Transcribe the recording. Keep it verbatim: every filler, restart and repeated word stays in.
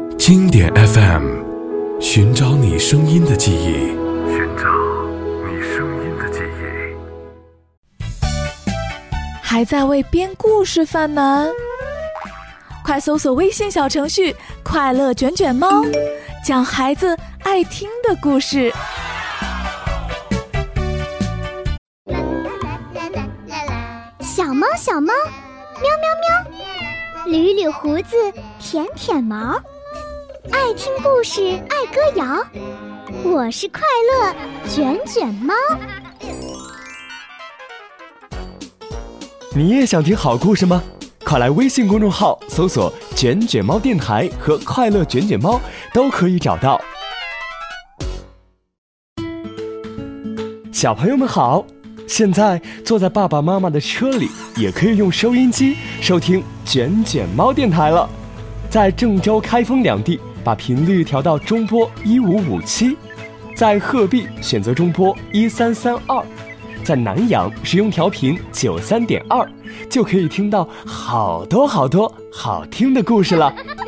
经典 F M， 寻找你声音的记忆，寻找你声音的记忆。 还在为编故事犯难？快搜索微信小程序快乐卷卷猫，讲孩子爱听的故事。 小猫小猫，喵喵喵，捋捋胡子，舔舔毛，爱听故事，爱歌谣，我是快乐卷卷猫。 你也想听好故事吗？快来微信公众号搜索卷卷猫电台和快乐卷卷猫，都可以找到。小朋友们好，现在坐在爸爸妈妈的车里，也可以用收音机收听卷卷猫电台了。在郑州、开封两地把频率调到中波一五五七，在鹤壁选择中波一三三二，在南阳使用调频九三点二，就可以听到好多好多好听的故事了。